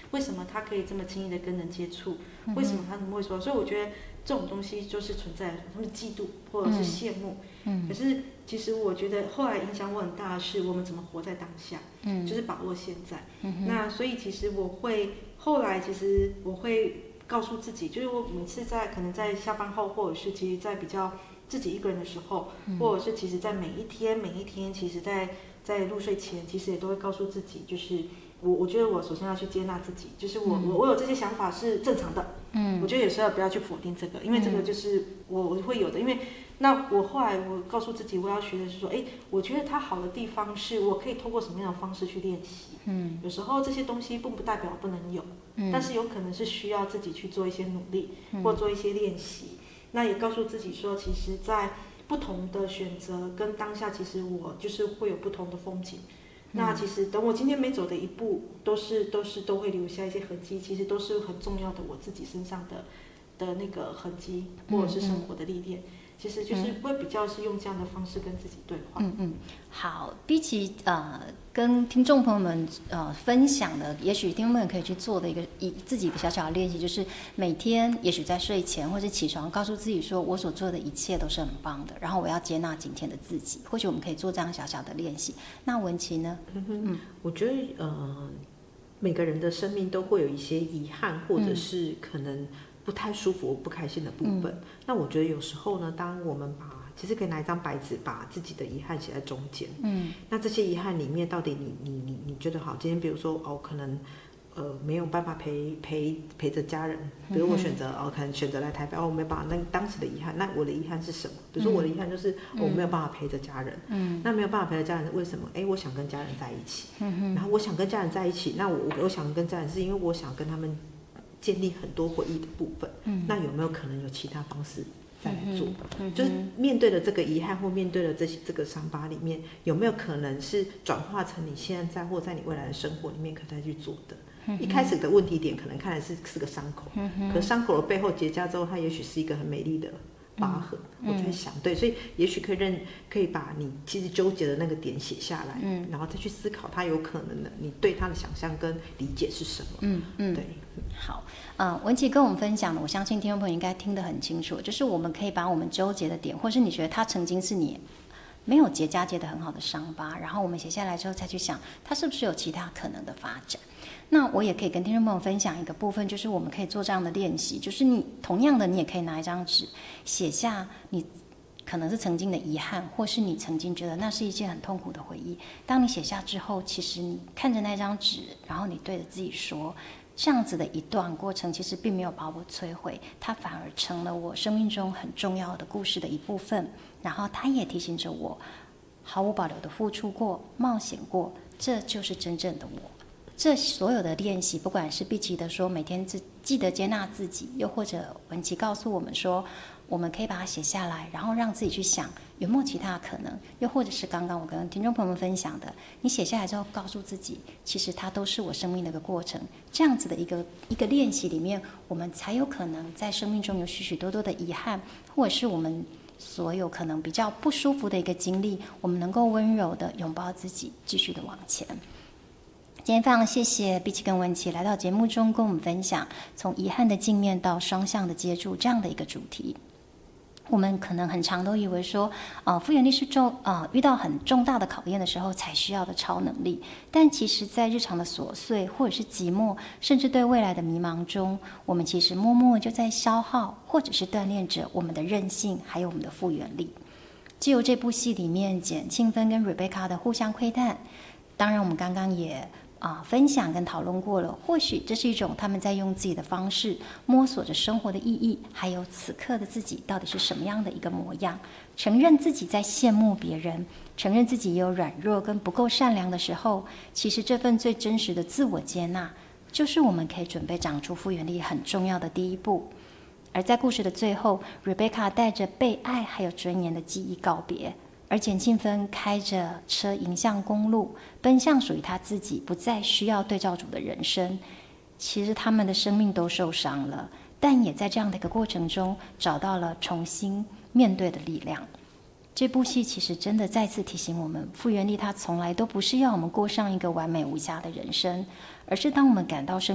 为什么他可以这么轻易的跟人接触？为什么他们会说？所以我觉得这种东西就是存在，他们嫉妒或者是羡慕。可是其实我觉得后来影响我很大的是我们怎么活在当下，就是把握现在。那所以其实后来其实我会告诉自己，就是我每次可能在下班后，或者是其实在比较自己一个人的时候，或者是其实在每一天，其实在入睡前，其实也都会告诉自己，就是我觉得我首先要去接纳自己，就是我有这些想法是正常的。我觉得有时候不要去否定这个，因为这个就是我会有的。因为那我后来我告诉自己，我要学的是说，我觉得它好的地方是我可以透过什么样的方式去练习。有时候这些东西不代表不能有，但是有可能是需要自己去做一些努力，或做一些练习。那也告诉自己说，其实在不同的选择跟当下，其实我就是会有不同的风景。那其实等我今天每走的一步，都会留下一些痕迹，其实都是很重要的我自己身上的那个痕迹，或者是生活的历练。其实就是会比较是用这样的方式跟自己对话。 好，比起跟听众朋友们分享的，也许听众朋友可以去做的自己的小小的练习，就是每天也许在睡前或者起床，告诉自己说，我所做的一切都是很棒的，然后我要接纳今天的自己。或许我们可以做这样小小的练习。那文琪呢？ 我觉得每个人的生命都会有一些遗憾，或者是可能不太舒服、不开心的部分。那我觉得有时候呢，当我们其实可以拿一张白纸，把自己的遗憾写在中间。那这些遗憾里面，到底你觉得好？今天比如说可能没有办法陪着家人，比如我选择可能选择来台北，我没有办法。那当时的遗憾，那我的遗憾是什么？比如说我的遗憾就是我没有办法陪着家人。那没有办法陪着家人，为什么？我想跟家人在一起。然后我想跟家人在一起，那我想跟家人是因为我想跟他们建立很多回忆的部分。那有没有可能有其他方式再来做？就是面对了这个遗憾，或面对了这个伤疤里面，有没有可能是转化成你现在或在你未来的生活里面可再去做的？一开始的问题点可能看来是个伤口，可伤口的背后结痂之后，它也许是一个很美丽的疤痕。我在想，对，所以也许可以把你其实纠结的那个点写下来，然后再去思考它有可能的你对它的想象跟理解是什么。对。 好，文琪跟我们分享的，我相信听众朋友应该听得很清楚，就是我们可以把我们纠结的点，或是你觉得它曾经是你没有结痂结得很好的伤疤，然后我们写下来之后再去想，它是不是有其他可能的发展。那我也可以跟听众朋友分享一个部分，就是我们可以做这样的练习，就是同样的，你也可以拿一张纸写下你可能是曾经的遗憾，或是你曾经觉得那是一件很痛苦的回忆。当你写下之后，其实你看着那张纸，然后你对着自己说，这样子的一段过程其实并没有把我摧毁，它反而成了我生命中很重要的故事的一部分。然后它也提醒着我，毫无保留的付出过，冒险过，这就是真正的我。这所有的练习，不管是碧琪的说每天记得接纳自己，又或者文琪告诉我们说，我们可以把它写下来，然后让自己去想有没有其他的可能，又或者是刚刚我跟听众朋友们分享的，你写下来之后告诉自己，其实它都是我生命的一个过程。这样子的一个练习里面，我们才有可能在生命中有许许多多的遗憾，或者是我们所有可能比较不舒服的一个经历，我们能够温柔的拥抱自己，继续的往前。今天非常谢谢碧琪跟文琪来到节目中跟我们分享从遗憾的镜面到双向的接住这样的一个主题。我们可能很常都以为说复原力是遇到很重大的考验的时候才需要的超能力，但其实在日常的琐碎或者是寂寞，甚至对未来的迷茫中，我们其实默默就在消耗或者是锻炼着我们的韧性还有我们的复原力。藉由这部戏里面简庆芬跟 Rebecca 的互相窥探，当然我们刚刚也分享跟讨论过了，或许这是一种他们在用自己的方式摸索着生活的意义，还有此刻的自己到底是什么样的一个模样，承认自己在羡慕别人，承认自己也有软弱跟不够善良的时候，其实这份最真实的自我接纳，就是我们可以准备长出复原力很重要的第一步。而在故事的最后， Rebecca 带着被爱还有尊严的记忆告别，而简庆芬开着车迎向公路，奔向属于他自己不再需要对照组的人生。其实他们的生命都受伤了，但也在这样的一个过程中找到了重新面对的力量。这部戏其实真的再次提醒我们，复原力它从来都不是要我们过上一个完美无瑕的人生，而是当我们感到生